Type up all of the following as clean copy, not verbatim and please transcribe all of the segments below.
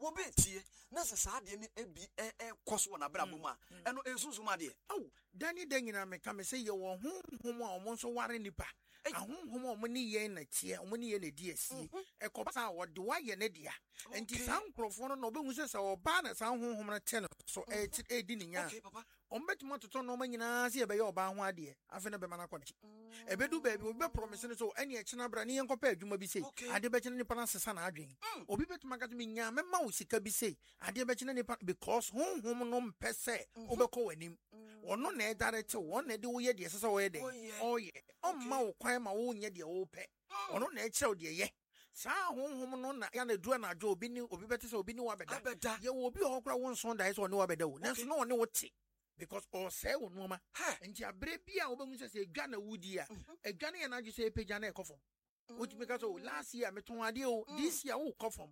wo be tie na se saa de ne ebi koso na bra boma eno ensusuma de oh dani danyina me ka me say ye wo honhom a omo so ware nipa ahonhom a omo ni ye na tie omo ni ye na di asie ekoba wo de wa ye ne dia enti saa nkrofo no obehu se oba na saa honhom na te no so edi ni nya okay papa ombetimo toto no manyina se ye be ye oba ho ade afi na be mana kɔne ebedu baabi obi be promise no so ene ekina bra ne yenkopa adwuma bi sei ade be kina nipa na sesa na adwen obi betuma ka to me nya mema wo sika bi sei ade be kina nipa because honhom no mpese obekɔ wanim ono na e direct won na de wo ye de sesa wo ye de oye omma wo kwan ma wo nye de wo pɛ ono na e kire wo de ye saa honhom no na ya na dua na adwo obi bete se obi ni wa beda ye wo obi ho kra wo nso da ye so ne wa beda wo nanso no ne wo te because or say wo no ma nti abre bia wo be se edwa na wudi a edwa na ye na agye se pagya na ekofom wuti me ka so last year me ton ade o this year wo kofom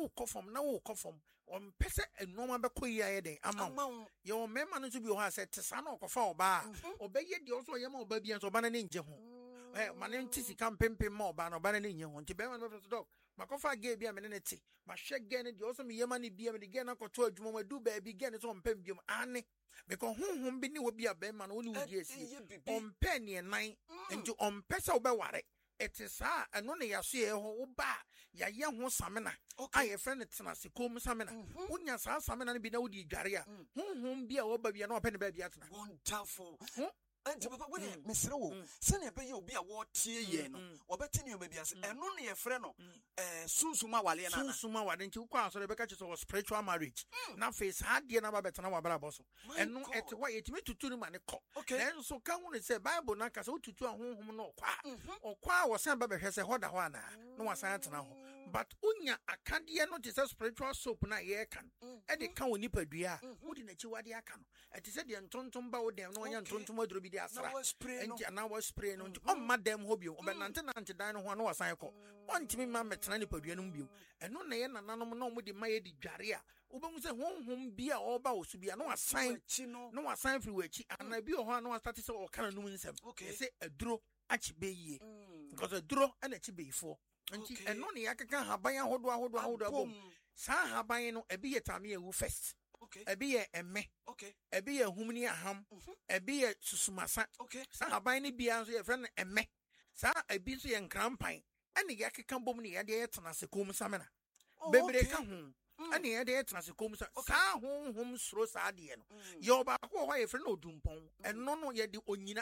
na wo kofom on pese enoma be koyi aye den ama ye wo mema no so bi ho ase te sa na okofa oba obeye de so ye ma oba bia so oba na ne nje ho mane nti sika mpempem ma oba na oba na ne nye ho nti be ma no so dog makofa ge bia me ne te ma hwe ge ne de so me yema ne bia me de ge na koto adwuma ma du ba bi ge ne so mpem biom ane because honhom bi ni wo bia be ma no ni wudi esi ompe ne nan nti ompese wo be ware etisa eno ne yaso ye ho wo ba ya ye ho samena aye friend tena sekom samena unya sa samena ne bi na wodi dware a honhom bia wo ba bia na ope ne ba bia tena wonderful anti papa we mesere wo se ne be ye obi a wo tie ye no obeti ne obi ase eno ne ye frɛ no sunsuma wale na sunsuma wale nti kwa aso be ka che so spiritual marriage na face hadie na ba betena wa bra boso eno ete wa yetimi tutu ni ma ne kɔ enso ka hu ne se bible na ka se tutu ahonhom no okwa wo san ba behwe se hoda ho ana no wasan atena ho but unya akade no te se spiritual soap na ye kan e de ka woni padua wodi na chi wade aka no e te se de ntontom ba wo dem no nya ntontom aduro bi de asra enti na wa spray no nti omma dem ho bio obenante dan no ho na wasan kɔ ontimi ma metena ni padua no bio eno na ye nananom na omo de maye di dware a obehu se honhom bia oba wo su bia no wasan firi wachi ana bi ho na start se o kana num nsem se aduro achi beyie because aduro ana achi beyifo nti eno ne yakeka haban ahodo abom saa haban no ebi ye tame ewu first ebi ye emme ebi ye humni aham ebi ye susumasa saa haban ne bia so ye friend emme saa ebi so ye nkrampan ene yakeka bom ne yade ye tena sekom samena bebre ka hu ene yade ye tena sekom saa honhom soro saa de no ye oba ko ho ye friend odumpon eno no ye de onyina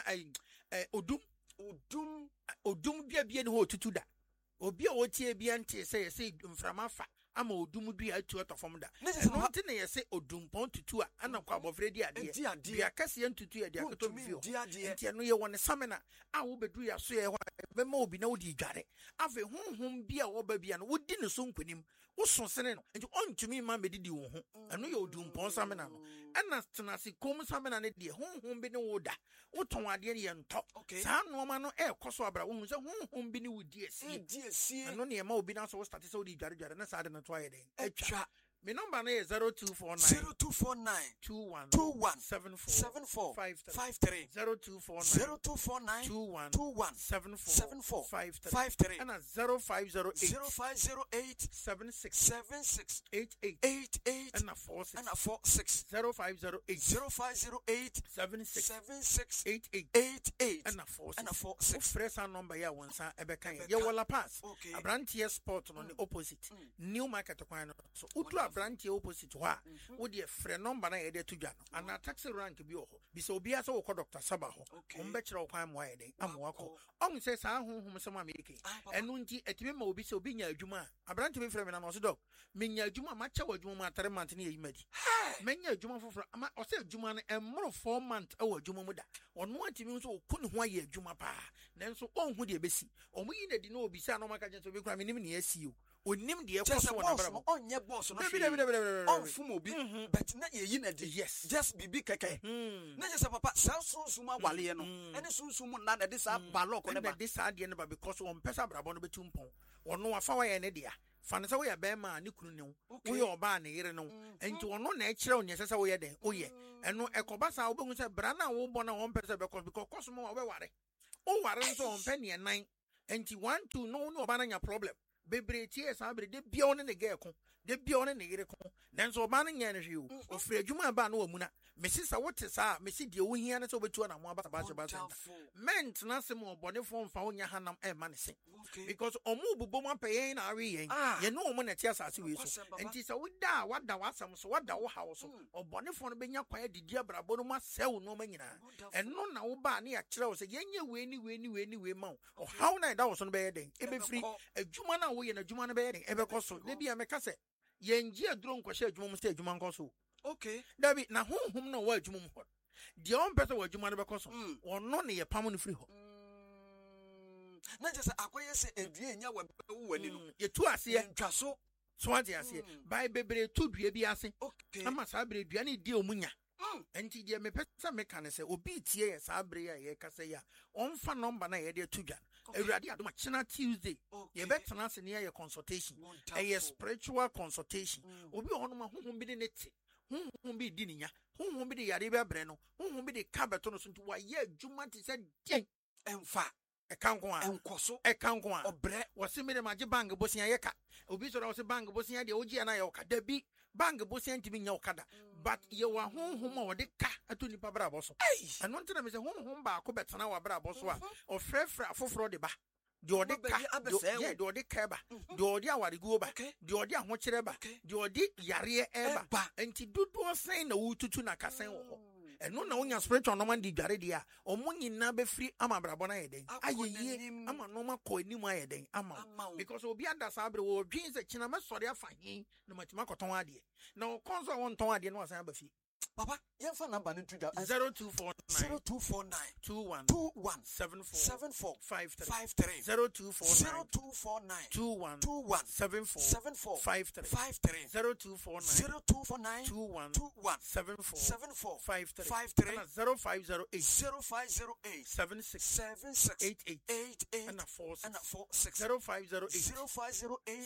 odum bia ne ho tutu da obi a wotie bia nte se ye se mframa fa ama odum dua atu atofom da no nte ne ye se odumpon tutu a ana kwa abofre di ade bia kase ye ntutu ye de akoto bio nte no ye woni samena a wo bedu ya so ye ho be ma obi na wodi dware afi honhom bia wo ba bia no wodi ne so nkonim wo so sene no nti ontumi ma medidi wo ho eno ye odumpon samena no ana tenase kom samena ne de honhom bi ne wo da wo ton ade ne ye nto saa no ma no ekoso abra wo hu se honhom bi ne wodi esi eno ne ma obi na so start se wodi dware na saa de no to aye den etwa my number is 0249 2174 0249 2174 and 0508 76 88 and 46 0508 76 88 and 46 fresh number ya wonsa ebeka ye wala pass abrantie sport no the opposite new market kwan so utu abrantie opposite ho a wo de frɛ number na ye de tudwa no ana taxi rank bi ho bi so obi asa wo kɔ Dr. Saba ho ombe kyerɛ wo kwan mo ayɛ den amoa kɔ ɔn sɛ saa honhom sɛ ma meke ɛno nti etime ma obi sɛ obi nya adwuma abrantie bi frɛ me na no so dɔ me nya adwuma ma kyɛ wadwuma ma 3 months ne yɛ madi menya adwuma foforo ama ɔsɛ adwuma no ɛmoro 4 months ɛwɔ adwuma mu da ɔno atimi nso okɔ ne ho ayɛ adwuma pa nanso ɔnhu de besi ɔmo yi na di na obi sɛ no maka kyɛ sɛ obi kura me nim ne yɛsi o onim de ɛkɔ so na bra mo onye boss no onfum obi but na ye yi na di yes just bibi keke na je say papa sa sunsum awale no ene sunsum na na de sa balok ne ba de sa de ne ba because on pesa brabo no betu mpon ono wafa wa ye ne dia fa ne sa wo ya be ma ne kunu ne wo ye oba ne yire ne wo enti ono na ekire onye sesa wo ye den wo ye eno ekoba sa wo behu se bra na wo bo na wo pesa be because mo wo be ware o ware nso on pe ne nan enti 1 2 no oba na nya problem bebre tie sa bebre de bia one ne ge ko de bia one ne yere ko nanso oba no nya ne hwe o ofre adwuma ba no amuna mesi sa wote sa mesi de wo hia ne so betu na mo aba ba center ment na se mo bone fo mfa wo nya hanam e ma ne se because omu bubom apayen na awe yen ye no omu na ti asase we so enti sa woda wada wasam so wada wo hawo so obone fo no benya kwaya didi abrabo no ma sew no ma nyina eno na wo ba na ya kire wo se yenye we ni ma o how na da wo so no be den e be free adwuma na wo ye na adwuma no be den e be koso de bia me ka se yenji aduro nkwahye adwuma mu se adwuma nkoso okay dabi na honhom na wo adwuma mu ho de on pese wo adwuma no be koso ono ne ye pam no free ho na just akoye se edue nya wani no ye tu ase ntwa so so ante ase bai bebre tu due bi ase ama sa bre dua ne di omunya enti de me pesa me kan se obi tie ye sa bre ya ye kasa ya onfa number na ye de tu dua awurade adoma china Tuesday ye betena se ne ye consultation ye spiritual consultation obi ono ma honhom bi de neti honhom bi di ninya honhom bi de yare be bre no honhom bi de kabeto no so nti wa ye adwuma ti se den emfa ekanko a enkoso ekanko a obre wose me de magi bang bosia ye ka obi so da wose bang bosia de ogi na ye okada bi bang bosia ntimi nya okada but ye wa honhom a wode ka ato nipa bra boso eno ntina me se honhom ba ko betena wa bra boso a ofrefra afoforo de ba de ode ka de ode ka ba de ode aware go ba de ode ahokere ba de ode yare e ba enti dodo sen na wututu na kasen wo ho eno na wonya spiritual no man di dware dia omo nyina be free ama brabo na yeden ayeye ama no ma ko anim ayeden ama because obi ada sabre wo dwin se kina me sori afahin no matima koton ade na o konso won ton ade no asan ba fi papa ye fa number no tuja 0249 21 74 53 0249 21 74 53 0249 21 74 53 and 0508 76 88 and 46 0508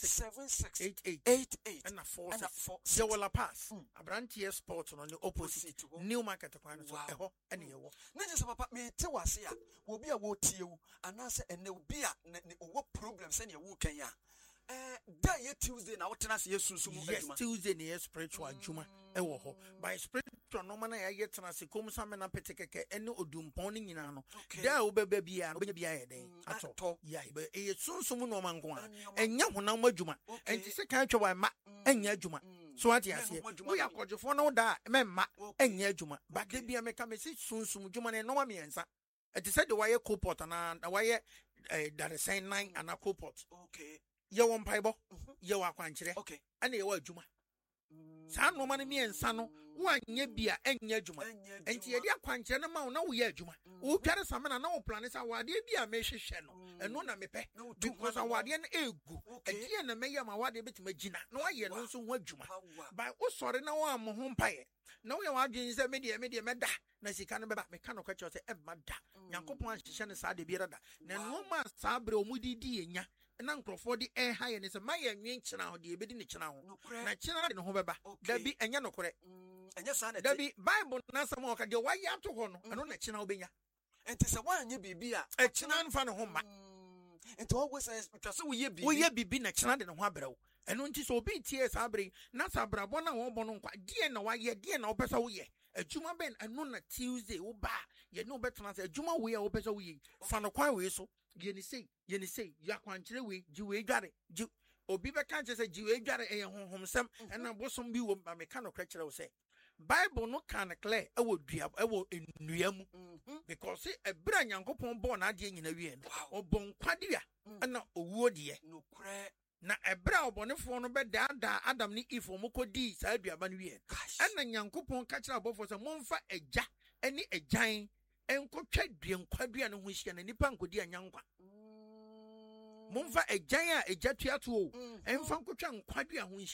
76 88 and 46 there will pass abrantie sport on the opposite new market kwan so eho ene yewo na je papa me te wase a obi a wo tie wu anase ene obi a ne wo problem se ne wo kan ya da ye Tuesday na wotena se yesusu mu adwuma Tuesday ne spiritual adwuma ewo ho by spiritual no man ya yetena se komsa me na petekeke ene odumpon ni nyina no da wo beba bia no benya bia ye den ato ya be yesunsum no man ko a enya honam adwuma enti se kan twa ma enya adwuma so ati ase wo ya kodjefo no da memma enya adwuma ba de bia me ka me si sunsum adwuma ne no ma miensa enti se de waye copot na waye daresen 9 ana copot okay ye won paibo ye wa kwankire ana ye wa adwuma saa no ma ne miensa no wo anya bia enya adwuma enti ye de akwankire no ma wo na wo ye adwuma wo tware samena na wo plan sa wade bia me hwehwe no eno na mepe because wade no egu enti na me ye ma wade betima gina na wa ye no nso ho adwuma by wo sore na wo am ho mpaye na wo ye wadwen se me de meda na sika no beba me ka no kwacho se e mada Nyankopon ahihye ne saa de biara da na no ma saa bre omudidi enya na nkrofo de ha ye ne se maye nwen kyena ho de ebedi ne kyena ho na kyena de no ho beba da bi enya no kore enya saa na da bi Bible na sam o ka de waye ato ho no eno na kyena obenya enti se wanye bibi a kyena nfa no ho ma enti wo se twase wo ye bibi na kyena de no ho abrawo eno nti so obi tie saa bre na sabrabo na wo bo no nkwa die na waye die na wo pesa wo ye adwuma ben eno na Tuesday wo ba ye no betona se adwuma wo ye wo pesa wo ye fa no kwan we so ye ni sei ya kwankire we ji we dware ji obi be kan se ji we dware e honhom sem ena bosom bi wo ba me kan no krakire wo se Bible no kan clear e wo dua e wo enua mu because e bra Nyankopon bo na ade nyina wie no obon kwadua ena owuo de no kre na ebra obonefo no be da Adam ni Eve mo kodi saa aduaba no wie ena Nyankopon ka kira abofo se momfa agya eni agyan enkotwa due nkwadua no ho hia na nipa nkodi anyankwa momfa agyan a agya tuato o emfa nkotwa nkwadua ho hia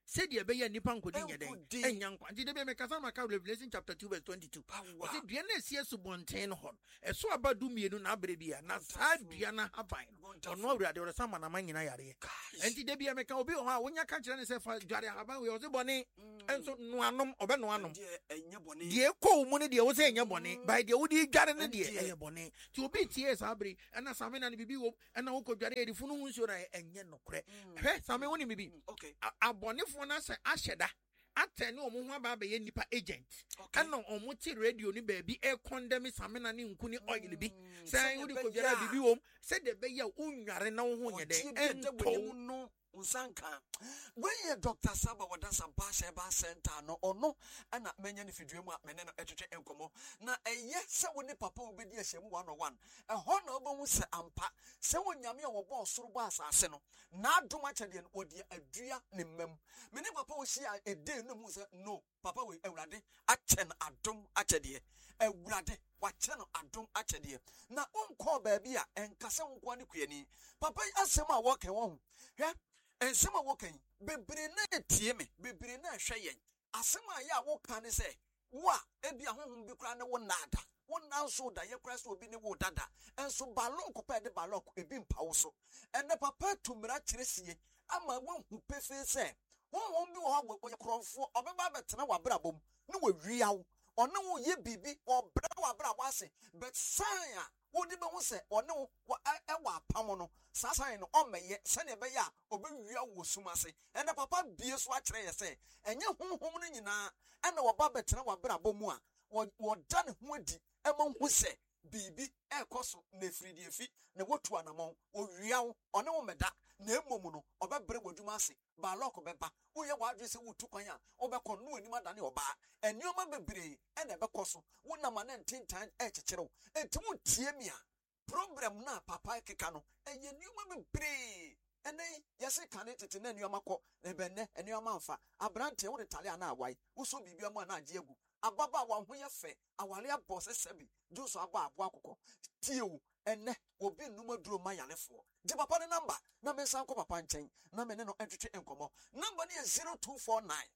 said ye be nipa nkodi nyede enya nkwa nti de be mekasa maka Revelation chapter 2 verse 22 o se dua na sie subonten no ho eso abadu mienu na abre bia na saa dua na haban ono awurade o sama na manyina yare nti de bia meka obi ho a wonya ka kire ne se fa dware haban we o se bone enso nuanom obe nuanom de enye bone de ko mu ne de wo se enye bone by de wo di dware ne de enye bone ti obi tie sa abre na same na ne bibi wo na wo ko dware edifu no hunsuo na enye nokre hwe same woni bibi okay abonefo na se ahyeda atene omo ho aba ye nipa agent kana omo ti radio ni baabi e condemn samena ne nku ni oil bi sai wodi ko dwara bibi wom se de be ya unware na wo ho nyede ento no unsanka when ye Dr. Saba wadasa ba center no ono ana menya ne fidue mu a mene no etwetwe enkomo na eye se wo ne papa obedi ahyem 101 ho na obo hu se ampa se wo nyame a wo bo soro bo asase no na adom akyede no odi adua ne mmam mene papa wo hia ede no mu se no papa we awurade akyɛ no adom akyɛde awurade wakyɛ no adom akyɛde na onkɔ baabi a enkasa onkɔ ne kuani papa asɛm a wo kan wo hwɛ ensem a wokan bebre na etie me bebre na hwɛ yɛn asem a ya wokan ne sɛ wo a ebi ahohom bi kra ne wo nada wo nanso da ye kra sɛ obi ne wo dada enso balok pa de balok ebi mpawo so ene papa tumra kyerɛsie ama wo hu pefe sɛ wo bi wo wo krɔfo obeba betena wabrabom ne wo wiawo ɔne wo ye bibi ɔbra wabra wase but sign a wodi be ho sɛ ɔne wo ɛwa apam no saa sign no ɔmɛyɛ sɛne be ya obewia wo sumase ɛna papa bie so akyerɛ yɛ sɛ ɛnyɛ honhom no nyinaa ɛna wɔba betena wabrabɔ mu a wɔda ne ho adi ɛma hu sɛ bibi ɛkɔ so na efridi efi na wotu anamon owia wo ɔne wo mɛda na emomu no ɔbɛbrɛ wadwuma ase ba lock bɛba woyɛ wadwe sɛ wotu kwan a ɔbɛkɔ no anim adane ɔba enioma bebree ɛna ɛbɛkɔ so wonam na ntintan ɛkyekyerew entimu tie mi a problem na papa keka no ɛyɛ nioma bebree ɛnɛ yɛse kane tete na enioma kɔ ɛbɛnɛ enioma mfa abrante wo de tale ana awai wo so bibia mu ana agye agu ababa wa ho yɛ fɛ awale abɔ sɛ sɛbi joso aba abo akokɔ tiewu ene obi numa duro mayalefo di papa ne number na me san ko papa nkyɛn na me ne no entwetwe enkomo number ne 0249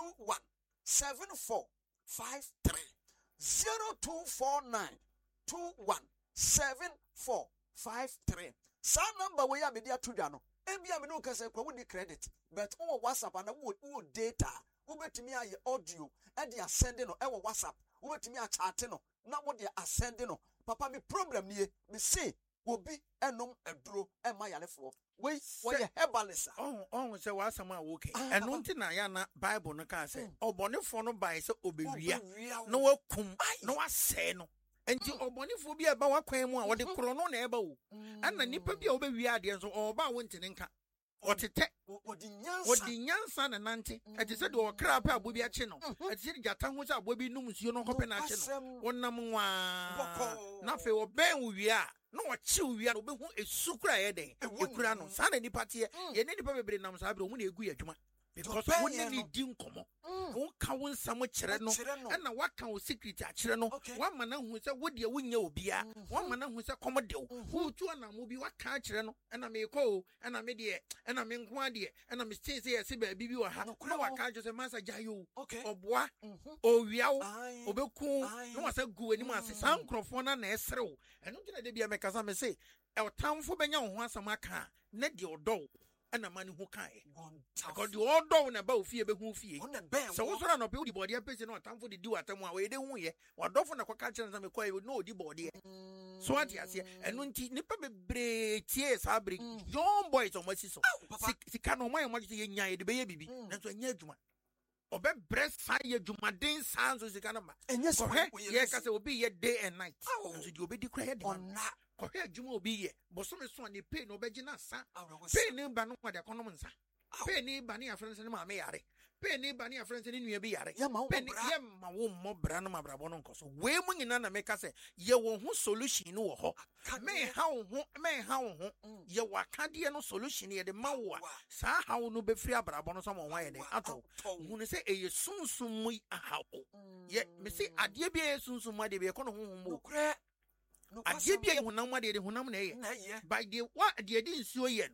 217453 0249 217453 sa number we ya me dia tudwa no ebia me no kase kwa woni credit but o WhatsApp and wo data wo betimi aye audio e dia send no e wo WhatsApp wo betimi a chat no na wo dia asend no papa me problem nie me say obi enom eduro e ma yalefo we ye herbalist on say wa asam a wo ke eno nti na ya na Bible no ka say obonefo no bai say obewia na wakum na wasɛ no enti obonefo bi eba wakwan mu a wode kro no na eba wo ana nipa bi a obewia ade nso oba wo ntene nka otete odi nyansa na nante eti se de okra pa abobi ache no eti se jata ho se abobi num nsuo no kope na ache no wonam nwa na fe oben wi a na wachi wi a no behu esukura ye den ekura no sa na nipa te ye ne nipa bebre nam sa bebre mu na egu ye adwuma because won ne di nkomo won ka won sam kyere no na waka wo secret akyere no wa ma na hu se wo de wonya obia wa ma na hu se komodew wo tu na mo bi waka akyere no na me ko na me de na me nko ade na me stay say se ba bibi wa ha na waka akyere se masa jayo oboa owiawo obeku na wasa gu ani mu ase san krofo na eserew eno gina de bia me kasa me say e tamfo benya wo ho asam aka na de odo ana mani ho kae because the order na ba ofie be hu fie so wo sora no pe odi body pese no atamfo de di watam a we de hu ye wadofo na kwaka kire na me kwa no odi body so ati ase eno nti nipa bebre tie sa break young boys o masi so sika no man mo ye nya ye de be ye bibi na so nya adwuma obe breast sa ye adwuma den sa so sika no ma ye ka se obi ye day and night so di obi di kra ye de kohwe adwuma obi ye bosome so ne pay no obegina sa pay ne ba no kwade konom nsa pay ne ba ne afrense ne ma me yare pay ne ba ne afrense ne nua bi yare pay ne ye ma wo mo bra no mabrabo no nkoso we mu nyina na me ka se ye wo ho solution no wo ho me ha wo ho ye wakade no solution ye de ma wo a sa ha wo no be free abrabo no so mo wan ye de ato hu ne se eye sunsun mu aha ye me se ade bi ye sunsun mu ade bi ye kono ho mo adie bia honam ade de honam na ye by the what ade di nsuo ye no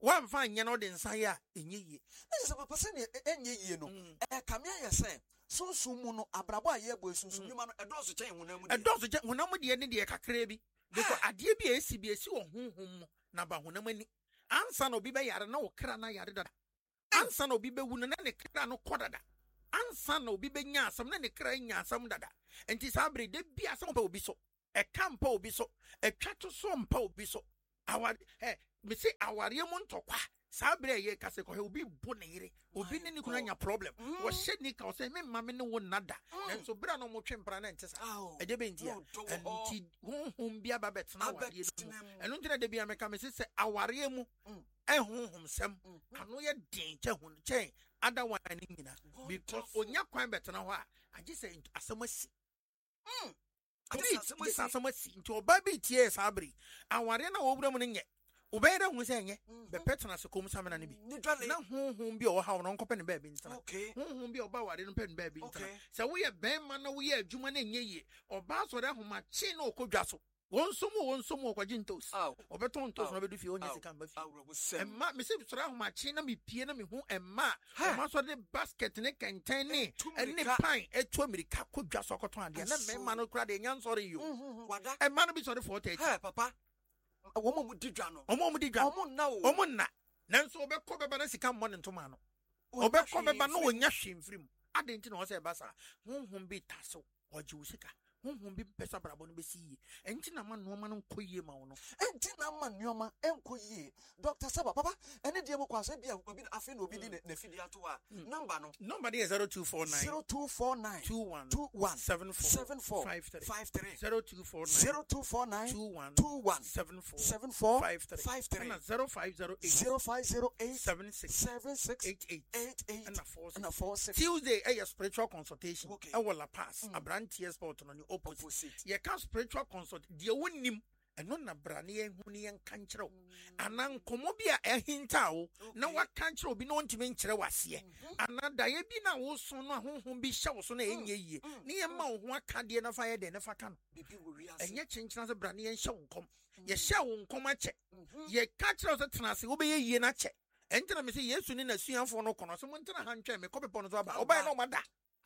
One fine, you know, the Saya in ye. This is a person you know. Kamia say, so sumuno abraba ye boy susu man a dozen chain when I'm with the end of the Cacrebi. Because a dear BSCBS or whom Naba when I'm Ansa no bibe yara na okra yara. Ansa no bibe wuna na ne kra no kodada. Ansa no bibe nya asam na ne kra nya asam dada. Enti sabre de bia asam pa obi so. E kampa obi so. E twato so mpa obi so. Awar me say aware mu ntokwa. Sabre ye kase ko obi bo ne yire. Obi ne ni kuna nya problem. Wo hye ni ka o say me mame ne wo nada. Enso bra no mo twempra na ntesa. E de bentia. Enti honhom bia ba betena aware no. Eno ntina de bia me ka me say aware mu ehonhom sem ano ye den che hun che ada wan ni nyina because onya kwan betena ho a age say asamasi asamasi nti oba bi tie sabre aware na wo bra mu nye obeyra hu say nye be petena se kom samena ne bi na honhom bi o ha no nkopɛ ne ba bi ntana honhom bi oba ware no pɛ ne ba bi ntana se wo ye ben ma na wo ye adwuma na nye ye oba so re homa chi na okodwa so wonsomo kwa jintos obeton tos no bedu fi onya sika mba fi emma me se sura ho ma chi na me pie na me hu emma so de basket ne kenten ne ene pan etu amerika kodwa so koton ade na me ma no kra de nya nsori yo emma no bi so de 430 papa omo mu didwa no omo na nanso obekọ beba na sika mo ne ntoma no obekọ beba no onya hwemfrim ade nti na o se basa honhom bi taso oje usika honhom bi pesa brabo no besi enti na ma no ma no koyie ma wo no enti na ma nneoma enkoyie Dr. Saba papa ene die mo kwase bia obi afi na obi di na fidi ato a number dey 0249 21 74 53 0249 21 74 53 and 0508 76 88 and 46 Tuesday spiritual consultation e will pass abrantie sport no opposite ye can spiritual consult de wonim eno na brane ye hu ne ye nkankyerɛw anan komo bia ehinta wo na wakankyerɛ obi na ontime nkyerɛ wase anada ye bi na wo so no ahonhom bi hye wo so na enye yie ne ye ma wo ho aka de na fa ye de ne fa ka no enye kyenkyena se brane ye hye wo nkom ye hye wo nkom akyɛ ye ka kyerɛ so tena se wo be ye yie na kyɛ entina me se Yesu ni na suanfo no kono so mo ntina ha ntwɛ me kɔpepo no so aba oba ye na omada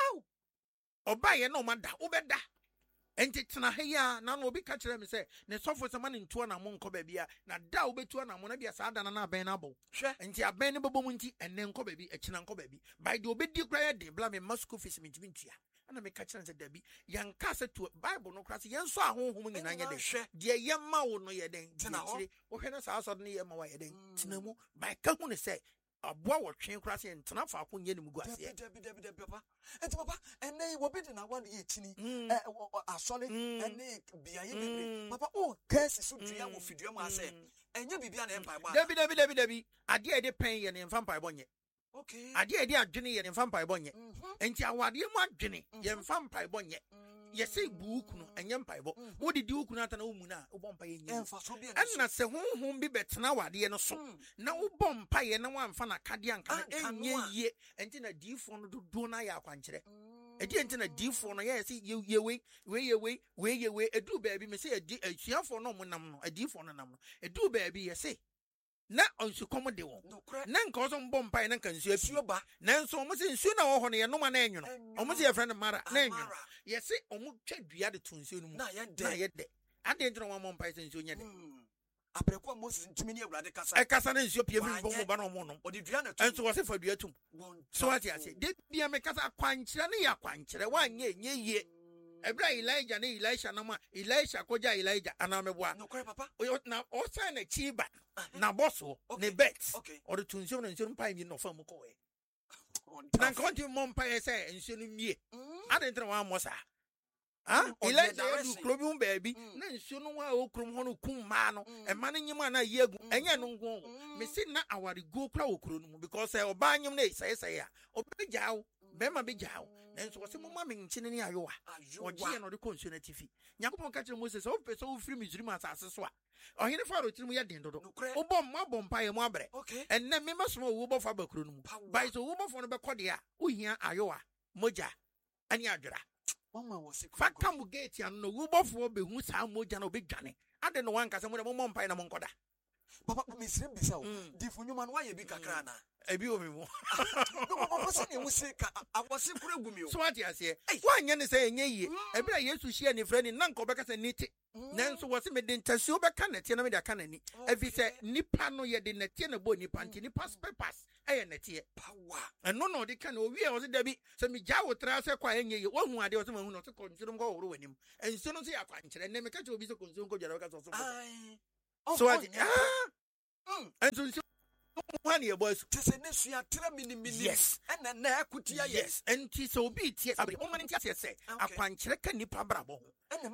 oba ye na omada obɛda enti tena heya na no obi ka kire me se ne sofo se ma ne ntuo na mo nkɔ ba bia na da obetuo na mo na bia saa da na aben na abo hwe enti aben ne bobom nti enne nkɔ ba bi akina nkɔ ba bi by the obedi kra ye de bla me masco fees me ntimi ntua ana me ka kire se da bi yanka se to bible no kra se yenso ahonhom nyina nye de de ye ma wo no ye den tena kire wo hwe na saa so ne ye ma wa ye den tena mu by ka hu ne se aboa wo twen kra se ntena fa ko nye ne mu guase dabi papa enti papa ene wo bi de na wan ye chini asole ene biaye bebre papa o case so dua wo fidua mu ase enye bibia na empire ba dabi ade e de pen ye ne mfa mpa bo nye okay ade e de adwene ye ne mfa mpa bo nye enti awade mu adwene ye mfa mpa bo nye yesi buuku no enye mpaebo wo didi uku na ata na umu na wo bompa ye nyi enna se honhom bi betena wade no so na wo bompa ye na wamfa na kade anka enye ye enti na difo no dodo na ya akwankyere edi enti na difo no ye se yewe edu baabi me se edi asuafo no monam no adifo no nam no edu baabi ye se na onsu komo de won na nka oso mbompa ye na nka nsu afi ba na nso omo se nsu na wo ho no ye noma na enwono omo se ye friend mara na enwono ye se omo twa dua de tunsu no mu na ye de ade ntino wa mbompa se nsu nye de abreko Moses ntumi ne awurade kasa e kasa na nsu pie bi bombo ba na omo no odi dua na enso wo se fa dua tum so ati ase de bia me kasa kwankyere na ya kwankyere wa nye ye Ebra Elijah na Elisha na ma Elisha koja Elijah anameboa no kore papa na o sa na chiba na boso ne bet o de tunso na nso mpa mi no fa mu ko e na konti mo mpa ye se nso no mie ade ntra wa mo sa Elijah du klobum baby na nso no wa okrum ho no kum ma no e ma no nyima na yegu enye no ngon me si na awari go kra okro no because e oba nyim na isai a obegyawo bema begyawo enso wose mo ma me nkyene ne ayowa oje no de konsu na tifi nyakopon ka kire Moses o pese o firi Misrim asase so a ohene faro tirimu ye den dodo obom mabompa ye mo abre enne me maso wo bo fa bakro no mu bai so wo bo fo no be kode a ohia ayowa moja ani adwera mama wose faka mu gate an no wo bo fo be hu saa moja na obedwane ade no wan kase mo de mo mpa na mo nkoda Papa, Miss Rimbisa, different human, why you be Kakrana? Ebi omi mo. I was in Kurugumi. So what you say? One yen say ye. Ebi a yesu share ni friend in Nanko Beka say niti. Nanso was me den tasio beka na tia na me da kanani. Evi say nipa no ye de na tia na bo nipa nti nipa pass eye na tia. Power. And no de kan owi e o se debi se me ja wo tra se kwa enye ye. Wo hu ade o se ma hu no se konjiro ngo woro wanim. Enso no se ya kwa nkyere na me ka che obi se konjiro ngo jara ka so so. So what? And so one year boys to say next year, yes, and then yes, and tis obedient. Yes, I mean, just say, a pancheka nipa brabo, and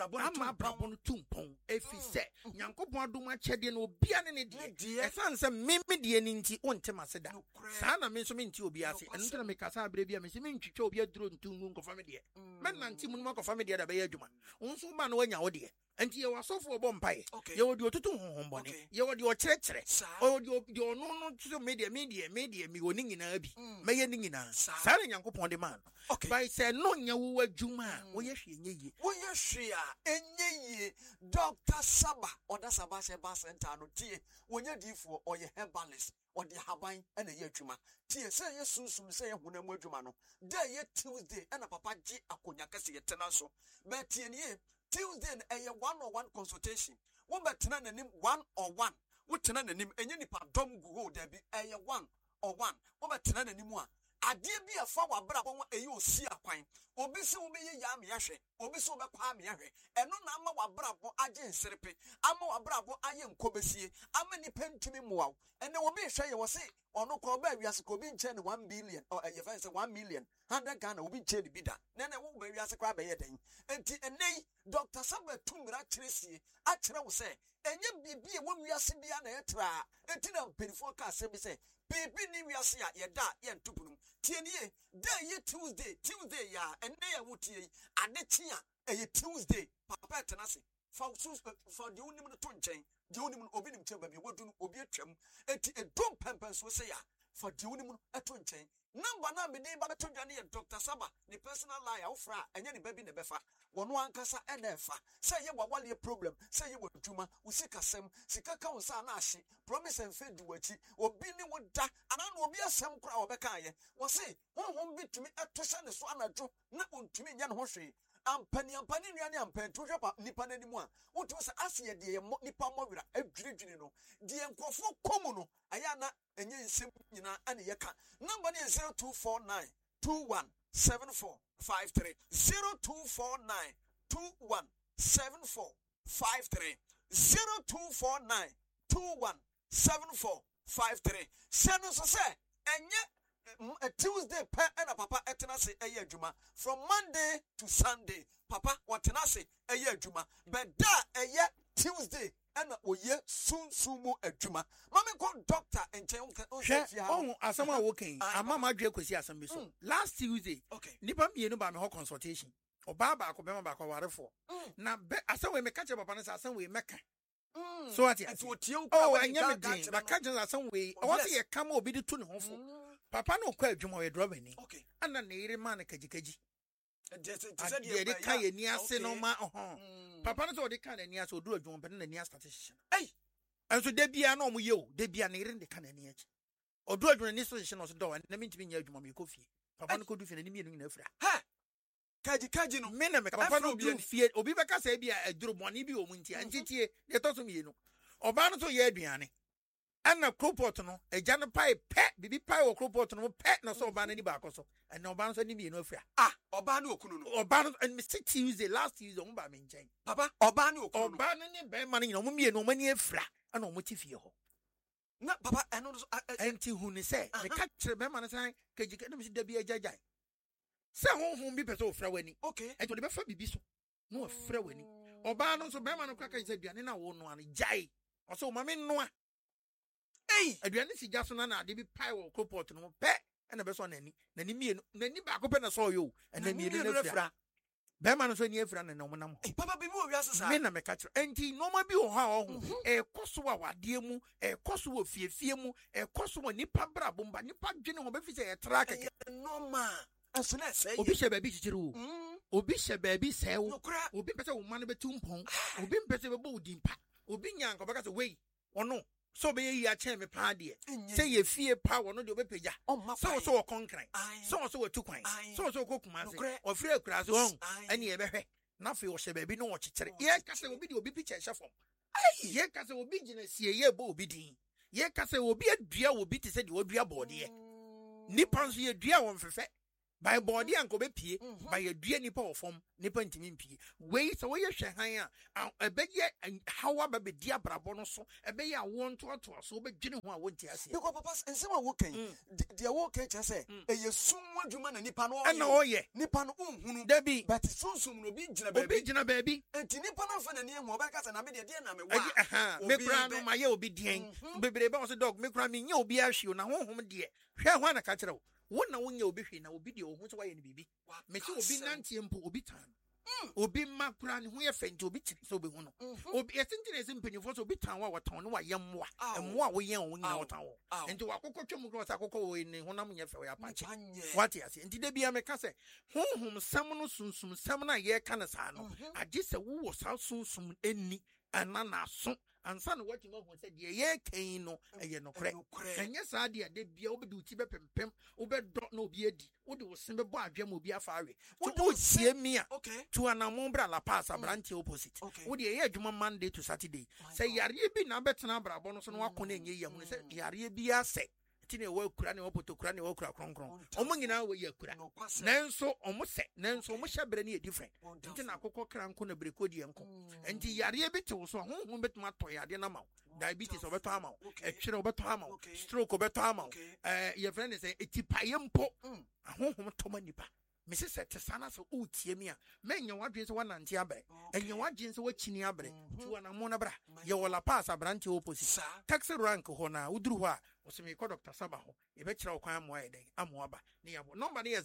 a brabo tumpon. If he said, Yanko Ponduma Chedian will be an idiot, a son, Mimidian inti on Temaseda. Sana means me to be as and to make us a brave Miss Minch to be a drone to Mungo family. Men and Timunoko family at a Bayajuma. Also, man, when you're dear. And you are so for bombay. You would do to home bonny. You would your church, or your no media, me winning in Abbey, maying in us. Silent young upon the man. Okay, by say no, you were Juma. Oh, yes, ye. Oh, yes, she are. And ye, Dr. Saba, or the Sabasha Bass and Tano tea, when you're for or your herbalist, or the Habine and a year Juma. Tia say yes, soon say when I'm with Jumano. Day yet Tuesday, and a papa G. Akunyakasi at Tenaso. But ye. Tuesday a 1-on-1 consultation. One but name 1-on-1. What tenant name and any part dom go there be a 1-on-1. One but tenant anymore. I did be a flower brabo a you see a pine. Obiso me yam yashe, Obiso pam yare, and no nama wa brabo ajen serpe, amo a brabo ayen kobesi, amani pen to me wow, and there will be a shay was say, or no call baby as a cobin chen 1 billion, or a fancy 1 million, 100 gun will be cherry bidder, then I won't be as a crab a yedding. And nay, Dr. Summer Tumra Tracy, actually will say, and you be when we are sitting on a tra, and Tina pay forecast, and say, baby, we are see ya da, yen tupum, Tierney, day ye Tuesday, ya, and they are what ye, and the tia, a Tuesday, Papa Tanasi, for the only one chain, the only one obeying chamber, you would do obey trim, and a drum pampers will say, for the only one at one chain. Number name to Johnny and Dr. Saba, the personal lie of Fra, and any baby in the Befa, one cassa and Efa. Say you were one problem, say you were Juma, Usikasem, Sikaka Sanashi, promise and fed duty, or Billy would die, and I will be a some crowd of Bekaye. Was say, one won't be to me at Tushan is one I drew, not to me, Yan Hoshi. Penny and Penny and Pen to drop up Nipan anymore. What was Asia, dear Nipa Movira, a Gridino, dear Kofo Komono, Ayana, and yen Simina and Yaka. Number is 0249 217453 0249 217453 0249 217453. Send us a say, and yet. A Tuesday and a papa etenase a year juma from Monday to Sunday. Papa watenase a year juma. But that a year Tuesday and a year soon sumo a juma. Mamma called doctor and oh, as someone walking, a mamma Jacosi as a miss. Last Tuesday, okay, Nipa me no by my whole consultation. Or Baba Kobama back or whatever. Now, I saw we make catch up upon us as some way Mecca. So what you oh, I never did, but catches are some way. I want to come over the tune home. Papa no kwa adwuma we drobani. Okay. Ana na ire man kajikaji. They can ni ase no ma Papa no so they can ni ase odu adwuma pe na ni statistician. Hey. And so de bia no mo ye o, de bia na ire de kan ni achi. Odu adwuma ni statistician no so do na me ntimi nya adwuma me ko fie. Papa no ko du fie na ni mienu na afira. Ha. Kaji no. Me na me papa no du fie. Obi be ka say bia aduro boni bi o mu ntia. Ntitie de to so mienu. Oba no so ye aduane. And a crowpot no, a jana pie pet, bibi pie or crowpot no pet no so ban any back also. And no bands any me no fair. Ah, Obano Kuno, Obano and Mr. Tuesday, last Tuesday on by me, Papa, Obano, Obano, and money, no me, no money flat, and no motive yo. Not Papa, and also anti who say, the catch remember the time, can you get them to be a judge? Some whom be better for winning. Okay, and to the better be so. No, for winning. Obano so Bama no cracker said, Yanina won't one jay. Also, mammy no. Hey, aduane si jaso na na de bi pie wo crowpot no pe na be so nani nani mienu nani ba ko pe na so yo na mienu na fra be ma no so ni afra na no mo nam papa bi wo wiase sa me na me ka kire enti no ma bi wo ha wo e koso wa wade mu e koso wo fiefie mu e koso wo nipa bra bomba nipa dwene ho be fi se e tra keke no ma aso na say obi hye ba bi chichire wo obi hye ba bi se wo obi pese wo ma no betu mpon obi pese be bo udimpa obi nyanko be ka se wei ono so be yi a che me pa de say ye fie pa wo no de obepeja so konkran so tu kwan so kokuma se o free akura se won ene ye behwe na fe wo hye ba bi no wo kekere ye ka se obi de obi picture hye fom ye ka se obi gina sie ye bo obi din ye ka se obi adua obi te se de odua bode nipa nso ye dua won fefe by body anko be pie by ye dua nipa wo fom nipa ntimi mpie we so wo ye hwe han a ebeye hawa ba be dia brabo no so ebeye awo nto so be dwene ho a wonti ase because papa ensema wo kan dia wo kan che se eye sunwa dwuma na nipa no na oye nipa no unhunu dabi but sunsum no bi gina baabi enti nipa na fa na ne ho oba ka se na me de na me wa me kra no ma ye obi dien bebre ba so dog me kra me nya obi ahwe na honhom de hwe ho na ka kire wo wona wonya obi hwe na obi de ohun so waye ne bibi me ti obi nantie mpo obi tan obi makura ne ho ye fenti obi kire so obi hu no obi esentine esimpanyifo so obi tan wa wotan no wa ye mmoa emmoa wo ye wo nya wotan wo enti wakokotwe mu cross akokọ wo ne honam nye fe wo ya pache what ya se enti de bia me ka se honhom sam no sunsum sam na ye ka ne sa no age se wo wo sa sunsum eni anana so ansa no wati ma ho se de ye kan no eye no kre enye sa de de bia obedu ti be pempem obedo na obi adi wo de wo se be bo adwam obi afa awe wo tie mi a to anamon bra la pass abranti opposite wo de ye adwuma Monday to Saturday say yare bi na betena brabo no so no wakọ na enye ye hu se yare bi ase tine wo kura ne wopoto kura ne wo kura kronkron omo nyina wo ye kura nanso omo se nanso omo hyebre ne different nti na akokọ kranko na breko die enko nti yare bi te wo so honhom betuma to yade na ma diabetes obeto ama etwere obeto ama stroke obeto ama your friend is etipaye mpo honhom to manipa Mrs. Setesana so utie mi a menye wadwe so wanante abre enye wadwe so wakini abre ti wana mona bra ye wala pass abranti opposite taxi rank ho na uduru ho a osemi ko Dr. Saba ho e be kira okwan mo aye den amoaba ne yabo number ne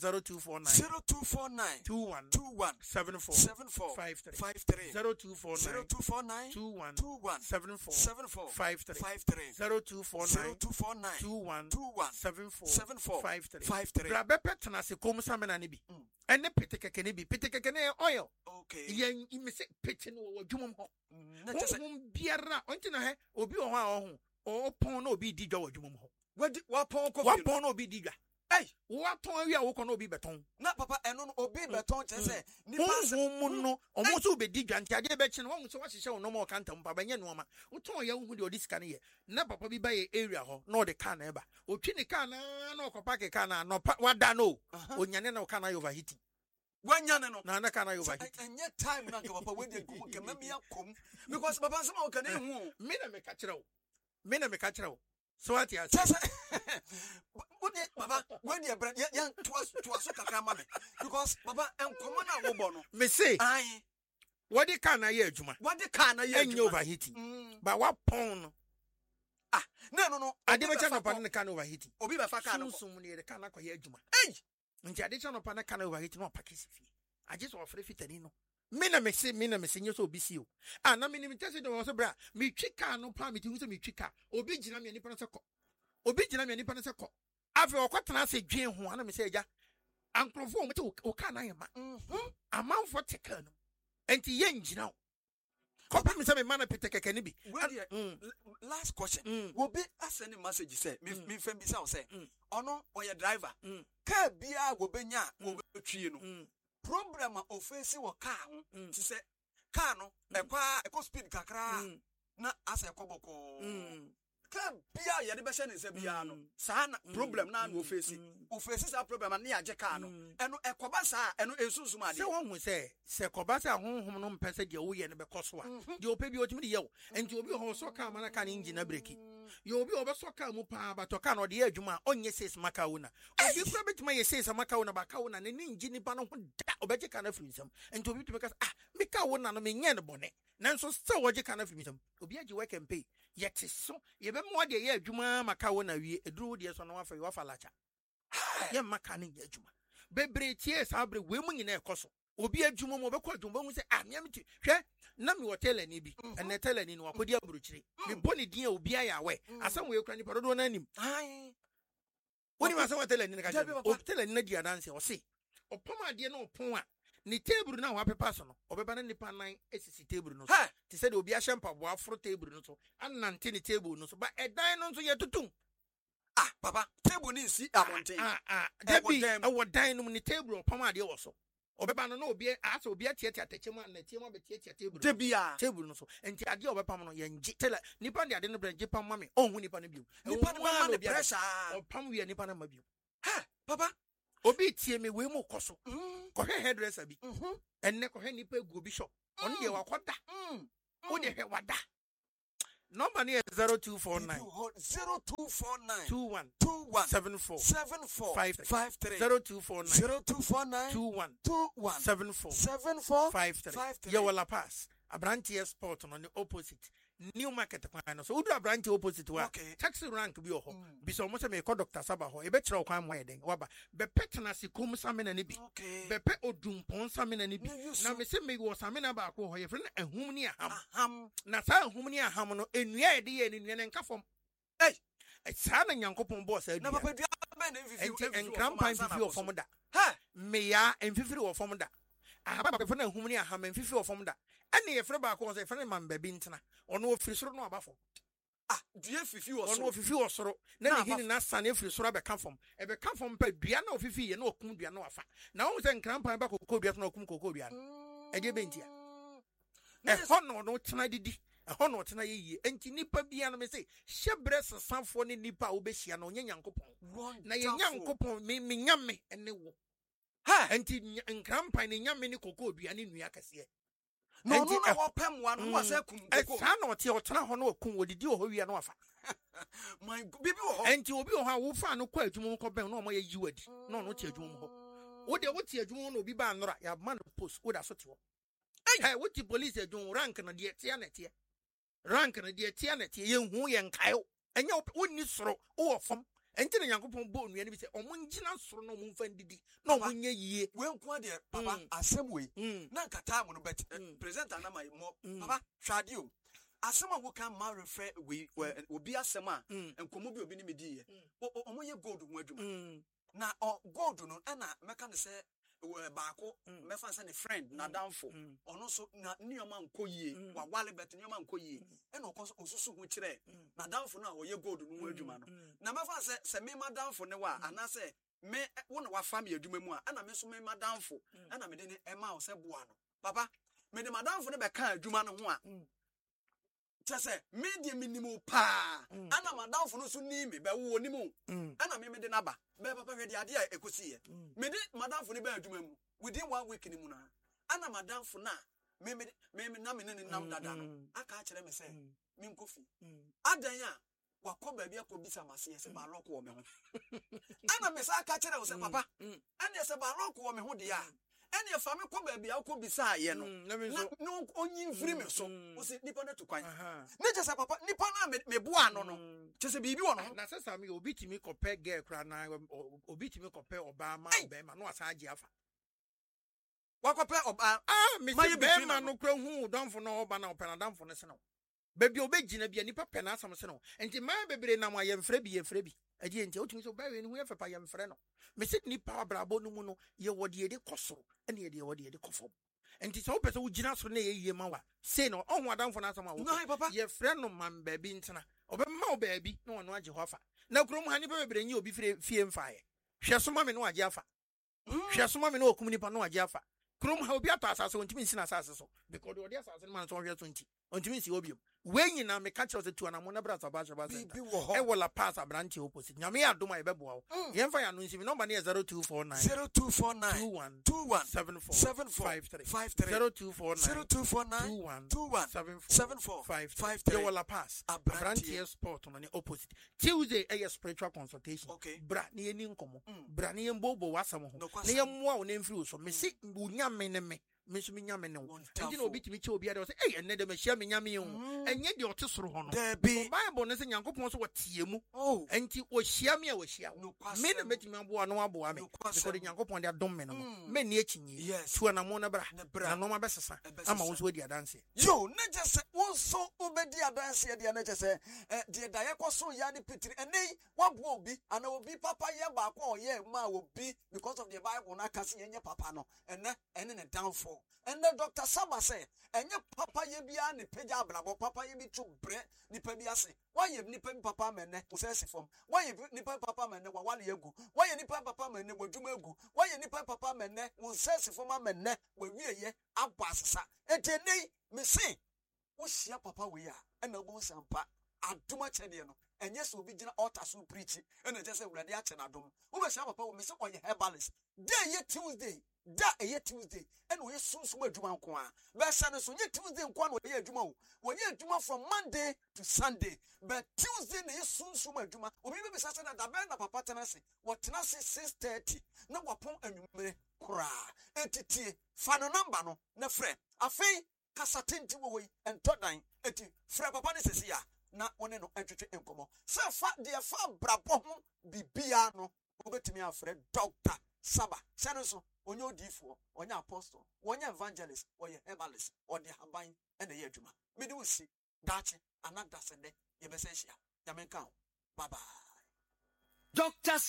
0249 21 74 53 0249 21 74 53 0249 21 74 53 bra be petna se kom samena ne bi ene petekeke ne bi petekeke ne oil yen imese pete no wo dwumom ho biara onti na he obi ho a ho o pon na obi di dwa wo dwumom ho wa pon ko wa pon na obi di dwa wa ton wi a wo ko na obi beton na papa eno no obi beton che se ni pass no omo so be di dwa nti ade be chi no wo so wa hihye wo no ma kanta mpa banye no ma wo ton ya hu de odi sika ne ye na papa bi ba ye area ho na odi car na eba otwi ni car na okopa ke car na no wada no onyane na car na overheating wanyane no na car na overheating enye time na ka papa we de kum ke mami akom because papa nsema wo ka na hu me na me ka kire wo so what ya say Baba, when you bread, young twas so kakama because Baba and common a wobono. Me say, aye, what the can I hear, Juma? What the can I hear overheating? But what pon? No. I didn't turn upon the can overheating. Obi Bafaka, so near the can I hear Juma. Hey, and the addition upon a can overheating or package fee. I just offer a fitanino. Mina me say you so busy. And I mean, imitation was a bra. Me chika no palm to me chika. Obi jina me nipa sako. Obi jina me nipa sako. After okwatana se dwen ho ana me say ja. Ankrofo mo te o ka na yema. Amanfo teka no. Enti ye njina. Kopa me say me man petekeke ni bi. Last question. Wo be asend message say me fam bi say o say. Ono oye driver. Ka bia wo benya wo betwie no. Problem a ofesi wo car ho ti se car no ekwa speed kakra na asa ekoboko ka bia ye de be hye ne se bia no sa na problem na ofesi sa problem na age car no eno ekoba sa eno ensusum ade se won hu se koba sa honhom no mpese de wo ye ne be koso a de opa bi otimi de ye wo enti obi ho so car mana ka ne engine na breki ye obi obeso car mu pa ba to car no de ye adwuma onye ses maka wo na obi kura betima ye ses maka wo na ba ka wo na ne engine ba no ho da obeje car na firisam enti obi tumi ka me ka wo na no me nye ne bone nanso se woje car na firisam obi age work and pay yet so ye be mo de ye adwuma maka wo na wie eduru de so no wafa lacha ye maka ne ye adwuma bebre tie sabre we mu nyina ekoso obi adwuma mo be ko adwuma mu se me amti hwe na me hotel ani bi ene hotel ani no akodi aburuchire me boni din obi ayawe asam we kura ni parodo na anim woni ma asam hotel ani na ka hotel ani na dia dance o se opoma de na opon a ni table na wa pepa so no obeba na nipa nan esisi table no so Hey. ti said obi ahye mpaboa afro table no so anante ni table no so ba edan no so ye tutum papa table ni si amonten debi e dan no ni table opam ade wo so obeba no na obi asa obi atiatia atechema na tiema betiatia table debia table no so enti ade obepam no ye ngi tele nipa de ade no branje pam ma me onhu nipa no bio nipa no ma the pressure opam wi nipa no ma bio papa obi tie me we mu koso ko hairdresser bi mhm enne ko he nipa egu obi shop ono ye wakoda o de he wada number ni 0249 0249 21 21 74 74 53 53 0249 0249 21 21 74 74 53 ya wala pass abrantie sport no the opposite new market kwan no so udu abrantie opposite wa Okay. taxi rank bi ho bi so mo se me ko Dr. Saba ho e be kire kwan mo eden waba be petna sikum samena ni bi okay be pe odumpon samena ni bi Na yusu. na me se me wo samena ba ko ho ye fre na ahum ni aham aham na sa ahum ni aham no enua e de ye ni nua ne nka fom Hey. sa na nyankopon boss na adua papa dua ben mfifi enti enkrampan fifi wo fom da ha me ya emfifiri wo fom da ahaba ba fe na ahum ni aham emfifi wo fom da ane ye fre ba ko se fre man ba bi ntena ono ofiri soro no abafo dua fifi wo ono so ofifi wo soro na Na ne hini na sane ofiri soro abeka fom ebe ka fom pa dua na ofifi ye na okun dua na wafa na wo se nkrampan ba kokko dua na okum kokko dua no eje bentia ho no tena didi ho no tena ye enti nipa bia no me se hyebre sesanfo ne nipa a obehia na onye nyankopon na ye nyankopon me nyame ene wo ha enti nkrampan ne nyame ne kokko dua ne nua kase no no na wo pem wa no wa se kum koko sa na otena ho na okun odidi ho wia na wafa my bibi wo ho enti obi ho a wo fa no kwa adwuma ko ben na omo ye yiwadi na ono ti adwuma ho wo de wo ti adwuma na obi ba nora ya man post wo da so te ho hey wo ti police adwuma rank na de tie na tie rank na de tie na tie ye hu ye nkae enye wo ni soro wo fam enti na yankopon bo nua ni bi se omo ngina soro na omo mfa ndidi na omo nye yie we nkwa de papa asem we na nkata mo no bet presenter na my mo papa hwade o asem a wo kan ma refer we obi asem a enkomo bi obi ni medi ye omo ye gold ho adwuma na gold no na meka ne se baako mefa se ne friend na danfo ono so na nioma nkoyie wa wale bet nioma nkoyie e na osusu ho kire na danfo no a wo ye gold no ho adwuma no na mefa se me madanfo ne wa ana se me wo na wa fa me adwuma mu a ana me so me madanfo ana me de ne ema wo se boa no papa me de madanfo ne be ka adwuma no ho a tese me de minimum pa ana madanfo no so ni me be wo ni mu ana me de naba be papa hwe de ade a ekosi ye me de madanfo ne be adwuma mu within 1 week ni mu na ana madanfo na me na me ne nam dada no aka kire me se me nkofi adan a wakọ baabi akobisa mase se ba lock wo me ho ana me sa aka kire wo se papa ana se ba lock wo me ho de ya ene fa me kọ baabi akobisa aye no no onyi mfiri me so wo se nipa na to kwan ne je se papa nipa na me boa no no je se bibi wo no na se sami obi timi kope girl kra na obi timi kope oba ma oba no asaje afa wakope oba me se be ma no kra hu donfo no oba na opena danfo ne se no baby obegina bia nipa pena asam se no enti man bebre na ma yemfre bi adi enti otumi so bawe hu yefepa yemfre no me se nipa abrabo no mu no ye wode de kosoro ene ye wode de kofom enti so pese wo gina so na ye yie ma wa se no ohun adamfo na asam a wo ye fre no man baby ntena obemma wo baby na wono age ho afa na krom ha nipa bebre nyi obi fie mfaaye hwe so ma me no age afa hwe so ma me no okum nipa no age afa krom ha obi ato asase ontimi nsina asase so because the asase man so hwe so nti ontimi nsi obiom we nyina me catch us to anamo na brasa ba shaba center e wola pass abranche opposite nyame adoma e bebo wo yemfa ya no nsi number na 0249 21 74 53 0249 21 74 e wola pass abranche sport no ne opposite Tuesday e spiritual consultation bra ne yeni nkomo bra ne yembobo wasam ho ne yemmoa wo ne mfiri so me si nyame ne me me so me nya me ne wo Wonderful. nti na obi timi che obi ade say eh enne de me hia me nya me ho enye de ote soro ho no There be. Bible ne say Nyankopɔn so wɔtie mu Oh. enti ohia me a wɔhia wo Nokwasɛm. me na metimi aboa no aboa me Nokwasɛm. because de Nyankopɔn de adom me no me ne akyinyi Yes. tuwa na mo na bra Ne bra. na no ma bɛsesa Ɛbɛsesa. ama wo so adi adanse Yo, na just say one so obedi adanse de na just say de da ye kwaso ya de pitiri ene wabo obi ana obi papa ye ba kwa oye ma obi because of the Bible na kase yenye papa no ene ne downfall. And the Dr. Saba say enye papa ye bia ne peja abrabo papa ye bi to bre nipa bi ase. Why ye nipa bi papa menne wo se fom. Why ye nipa papa menne wa wale egu. Why ye nipa papa menne wa dwuma egu. Why ye nipa papa menne wo se fom amenne wa wieye abo asesa. Eteni me say wo hia papa we a na bo sampa adoma kyede no enye so obi gina altar so preach na je say wurade ache na adom wo be hia papa wo me say oye herbalist day ye Tuesday Tuesday and we sunsum adwuma nko a be sa no so ye Tuesday nko na we adwuma wo we adwuma from Monday to Sunday but Tuesday na ye sunsum adwuma obi be sa say na da ben na papa tenase wo tenase 6:30 na wapon anwumere kura entitie fa no number no na frɛ afei kasa tenti wo wei entodan eti frɛ papa ne sesi ya na wone no entwetwe enkomo se fa de fa brabɔ ho bibia no obetumi afrɛ Dr. Saba sene so onye odifo onye apostle onye evangelist onye herbalist ode haban ene ye adwuma mede wo si dachi anada sende ye bese hia ya menka bye bye. Dr.